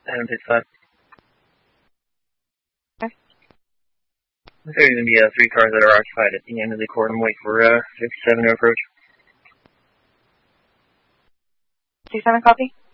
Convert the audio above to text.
Adam 55. Okay. There's going to be 3 cars that are occupied at the end of the court. I'm waiting for 57 to approach. 67, copy.